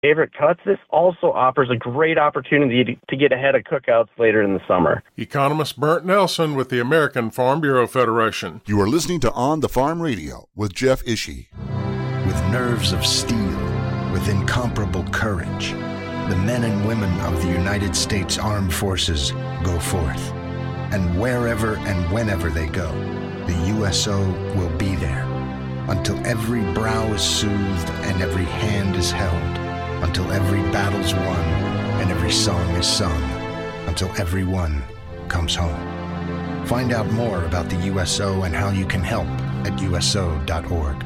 favorite cuts, this also offers a great opportunity to get ahead of cookouts later in the summer. Economist Bert Nelson with the American Farm Bureau Federation. You are listening to On the Farm Radio with Jeff Ishii. With nerves of steel, with incomparable courage, the men and women of the United States Armed Forces go forth. And wherever and whenever they go, the USO will be there until every brow is soothed and every hand is held, until every battle's won and every song is sung, until everyone comes home. Find out more about the USO and how you can help at USO.org.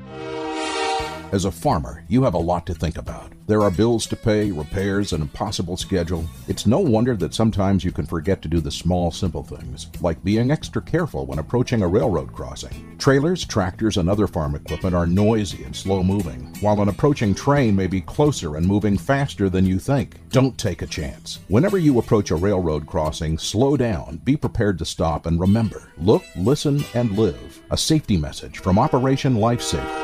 As a farmer, you have a lot to think about. There are bills to pay, repairs, an impossible schedule. It's no wonder that sometimes you can forget to do the small, simple things, like being extra careful when approaching a railroad crossing. Trailers, tractors, and other farm equipment are noisy and slow-moving, while an approaching train may be closer and moving faster than you think. Don't take a chance. Whenever you approach a railroad crossing, slow down, be prepared to stop, and remember, look, listen, and live. A safety message from Operation Lifesaver.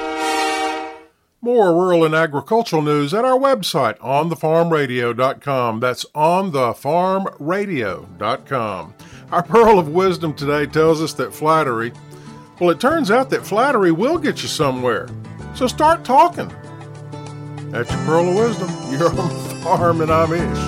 More rural and agricultural news at our website, onthefarmradio.com. That's onthefarmradio.com. Our pearl of wisdom today tells us that flattery, well, it turns out that flattery will get you somewhere. So start talking. That's your pearl of wisdom. You're on the farm and I'm Ish.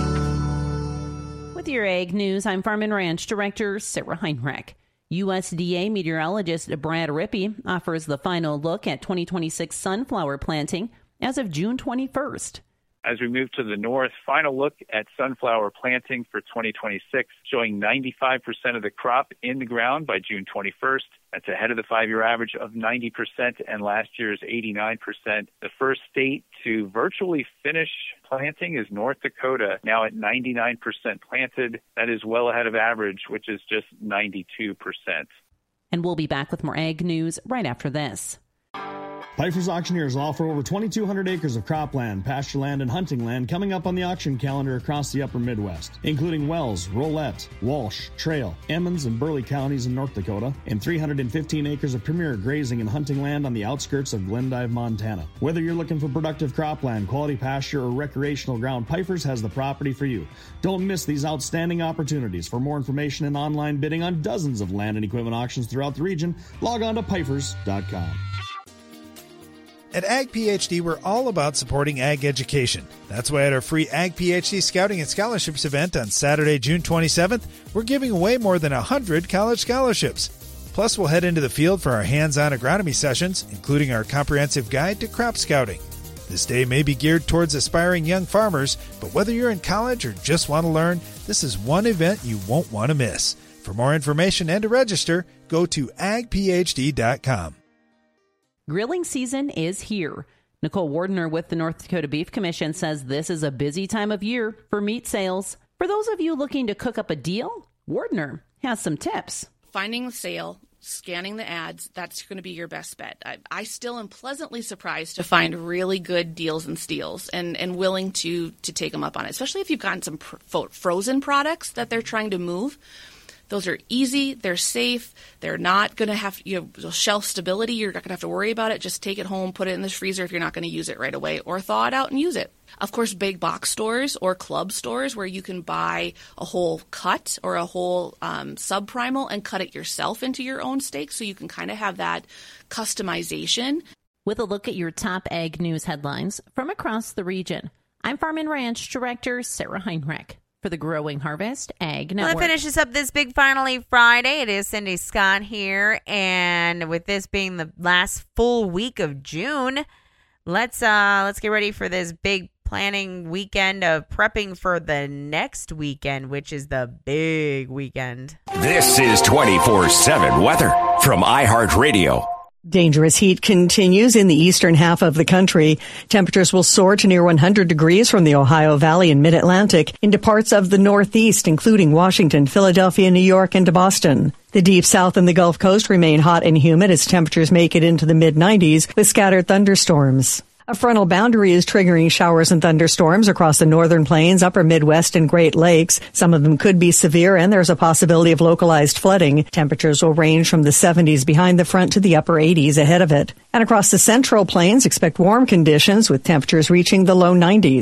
With your Ag News, I'm Farm and Ranch Director Sarah Heinrich. USDA meteorologist Brad Rippey offers the final look at 2026 sunflower planting as of June 21st. As we move to the north, final look at sunflower planting for 2026, showing 95% of the crop in the ground by June 21st. That's ahead of the 5-year average of 90% and last year's 89%. The first state to virtually finish planting is North Dakota, now at 99% planted. That is well ahead of average, which is just 92%. And we'll be back with more Ag News right after this. Pifer's Auctioneers will offer over 2,200 acres of cropland, pasture land, and hunting land coming up on the auction calendar across the upper Midwest, including Wells, Rolette, Walsh, Trail, Emmons, and Burleigh counties in North Dakota, and 315 acres of premier grazing and hunting land on the outskirts of Glendive, Montana. Whether you're looking for productive cropland, quality pasture, or recreational ground, Pifer's has the property for you. Don't miss these outstanding opportunities. For more information and online bidding on dozens of land and equipment auctions throughout the region, log on to Pifers.com. At Ag PhD, we're all about supporting ag education. That's why at our free Ag PhD Scouting and Scholarships event on Saturday, June 27th, we're giving away more than 100 college scholarships. Plus, we'll head into the field for our hands-on agronomy sessions, including our comprehensive guide to crop scouting. This day may be geared towards aspiring young farmers, but whether you're in college or just want to learn, this is one event you won't want to miss. For more information and to register, go to agphd.com. Grilling season is here. Nicole Wardner with the North Dakota Beef Commission says this is a busy time of year for meat sales. For those of you looking to cook up a deal, Wardner has some tips. Finding the sale, scanning the ads, that's going to be your best bet. I still am pleasantly surprised to find really good deals and steals and willing to take them up on it, especially if you've gotten some frozen products that they're trying to move. Those are easy, they're safe, they're not going to have shelf stability, you're not going to have to worry about it. Just take it home, put it in the freezer if you're not going to use it right away, or thaw it out and use it. Of course, big box stores or club stores where you can buy a whole cut or a whole subprimal and cut it yourself into your own steak, so you can kind of have that customization. With a look at your top Ag News headlines from across the region, I'm Farm and Ranch Director Sarah Heinrich. For the Growing Harvest Ag Network. Well, that finishes up this Big Finally Friday. It is Cindy Scott here, and with this being the last full week of June, let's get ready for this big planning weekend of prepping for the next weekend, which is the big weekend. This is 24/7 weather from iHeartRadio. Dangerous heat continues in the eastern half of the country. Temperatures will soar to near 100 degrees from the Ohio Valley and Mid-Atlantic into parts of the Northeast, including Washington, Philadelphia, New York, and Boston. The Deep South and the Gulf Coast remain hot and humid as temperatures make it into the mid-90s with scattered thunderstorms. A frontal boundary is triggering showers and thunderstorms across the northern plains, upper Midwest, and Great Lakes. Some of them could be severe, and there's a possibility of localized flooding. Temperatures will range from the 70s behind the front to the upper 80s ahead of it. And across the central plains, expect warm conditions with temperatures reaching the low 90s.